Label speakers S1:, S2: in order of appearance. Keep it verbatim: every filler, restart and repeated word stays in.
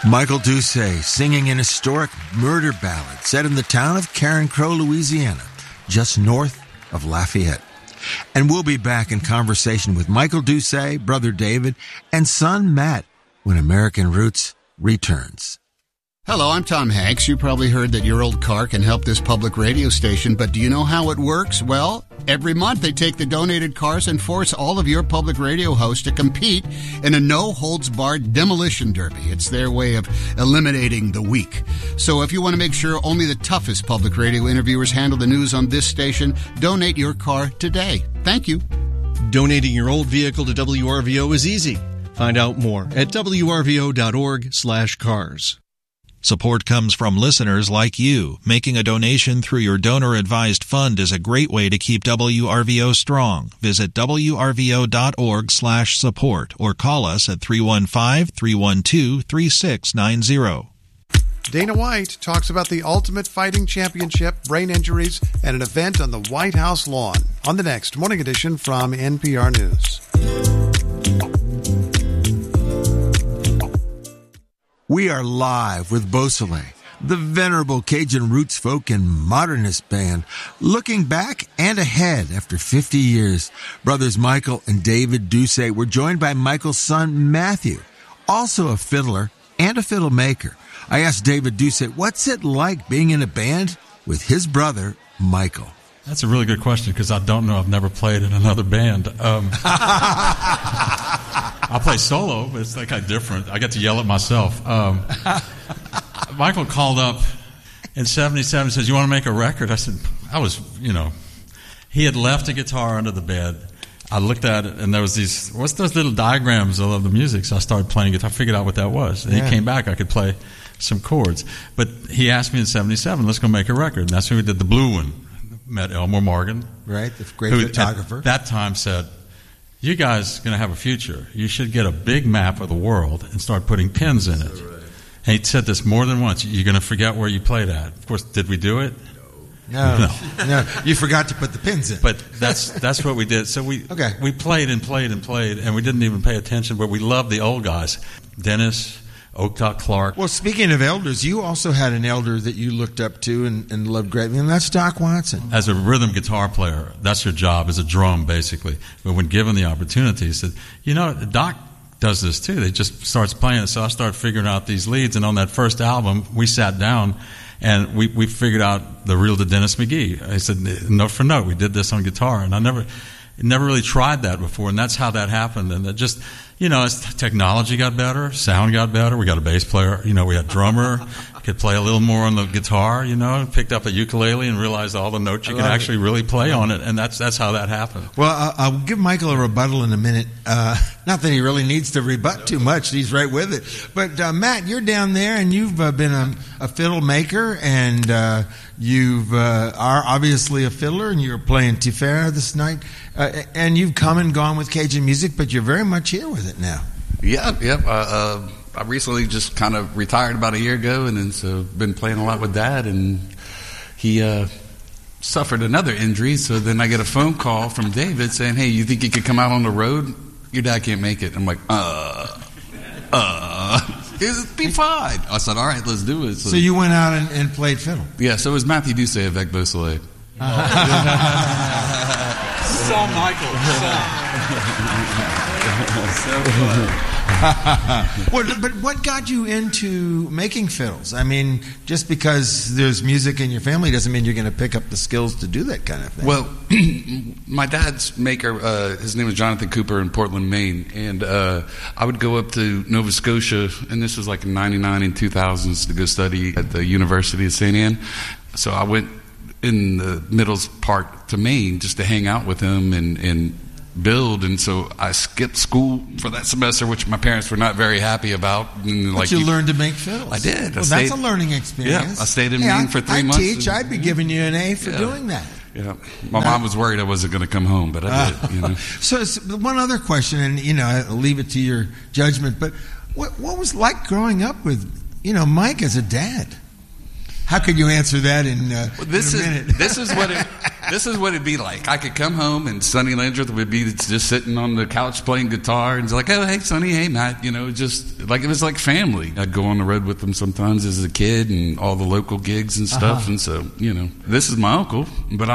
S1: Michael Doucet singing an historic murder ballad set in the town of Carencro, Louisiana, just north of Lafayette. And we'll be back in conversation with Michael Doucet, brother David, and son Matt when American Roots returns.
S2: Hello, I'm Tom Hanks. You probably heard that your old car can help this public radio station, but do you know how it works? Well, every month they take the donated cars and force all of your public radio hosts to compete in a no-holds-barred demolition derby. It's their way of eliminating the weak. So if you want to make sure only the toughest public radio interviewers handle the news on this station, donate your car today. Thank you.
S3: Donating your old vehicle to W R V O is easy. Find out more at W R V O dot org slash cars.
S4: Support comes from listeners like you. Making a donation through your donor-advised fund is a great way to keep W R V O strong. Visit W R V O dot org slash support or call us at three one five, three one two, three six nine zero.
S5: Dana White talks about the Ultimate Fighting Championship, brain injuries, and an event on the White House lawn on the next Morning Edition from N P R News.
S1: We are live with Beausoleil, the venerable Cajun roots folk and modernist band, looking back and ahead after fifty years. Brothers Michael and David Doucet were joined by Michael's son Matthew, also a fiddler and a fiddle maker. I asked David Doucet, what's it like being in a band with his brother Michael?
S6: That's a really good question because I don't know. I've never played in another band. Um, I play solo, but it's like kind of different. I get to yell at myself. Um, Michael called up in seventy-seven and says, you want to make a record? I said, I was, you know, he had left a guitar under the bed. I looked at it, and there was these, what's those little diagrams of the music? So I started playing guitar. I figured out what that was. And yeah. He came back. I could play some chords. But he asked me in seventy-seven, let's go make a record. And that's when we did the blue one. Met Elmore Morgan.
S1: Right, the great
S6: who
S1: photographer.
S6: At that time said, you guys are going to have a future. You should get a big map of the world and start putting pins in it. Right. And he said this more than once. You're going to forget where you played at. Of course, did we do it?
S1: No. No. no. You forgot to put the pins in.
S6: But that's that's what we did. So we okay. we played and played and played, and we didn't even pay attention, but we loved the old guys. Dennis, Oakdale Clark.
S1: Well, speaking of elders, you also had an elder that you looked up to and, and loved greatly, and that's Doc Watson.
S6: As a rhythm guitar player, that's your job, as a drum, basically. But when given the opportunity, he said, you know, Doc does this too. He just starts playing it. So I started figuring out these leads, and on that first album, we sat down, and we, we figured out the reel to Dennis McGee. I said, note for note, we did this on guitar, and I never... Never really tried that before, and that's how that happened. And it just, you know, as technology got better, sound got better. We got a bass player, you know, we had a drummer, could play a little more on the guitar, you know, picked up a ukulele and realized all the notes you could actually it. really play on it, and that's that's how that happened.
S1: Well, I'll, I'll give Michael a rebuttal in a minute. Uh, not that he really needs to rebut too much; he's right with it. But uh, Matt, you're down there, and you've uh, been a, a fiddle maker, and uh, you've uh, are obviously a fiddler, and you're playing Tifera this night, uh, and you've come and gone with Cajun music, but you're very much here with it now.
S7: Yeah, yeah. Uh, uh, I recently just kind of retired about a year ago, and then so been playing a lot with Dad, and he uh, suffered another injury. So then I get a phone call from David saying, "Hey, you think you could come out on the road? Your dad can't make it." I'm like, "Uh, uh, it'll be fine." I said, "All right, let's do it."
S1: So, so you went out and, and played fiddle.
S7: Yeah. So it was Matthew Doucet avec Beausoleil.
S6: Son Michael.
S7: So fun.
S1: Well, but what got you into making fiddles? I mean, just because there's music in your family doesn't mean you're going to pick up the skills to do that kind of thing.
S7: Well, my dad's maker, uh, his name was Jonathan Cooper in Portland, Maine, and uh, I would go up to Nova Scotia, and this was like in ninety-nine and two thousands, to go study at the University of Saint Anne. So I went in the middle part to Maine just to hang out with him and, and build, and so I skipped school for that semester, which my parents were not very happy about. And
S1: but
S7: like
S1: you,
S7: you
S1: learned to make fiddles.
S7: I did.
S1: Well,
S7: I
S1: that's a learning experience.
S7: Yeah, I stayed in
S1: hey,
S7: Maine
S1: I,
S7: for three
S1: I'd
S7: months.
S1: Teach,
S7: and,
S1: I'd be giving you an A for
S7: yeah,
S1: doing that.
S7: Yeah, my
S1: no.
S7: mom was worried I wasn't going to come home, but I did. Uh, you know?
S1: So, so one other question, and you know, I'll leave it to your judgment. But what what was it like growing up with you know Mike as a dad? How could you answer that in, uh,
S7: Well, this
S1: in a
S7: is
S1: minute?
S7: this is what it this is what it'd be like. I could come home and Sonny Landreth would be just sitting on the couch playing guitar and it's like, oh hey Sonny, hey Matt, you know, just like it was like family. I'd go on the road with them sometimes as a kid and all the local gigs and stuff, uh-huh. and so you know, this is my uncle, but I